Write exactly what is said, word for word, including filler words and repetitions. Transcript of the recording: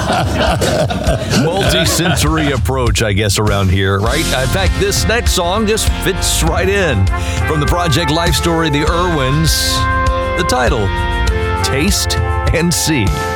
Multi-sensory approach, I guess, around here, right? In fact, this next song just fits right in. From the Project Life Story, The Irwins, the title, Taste and See.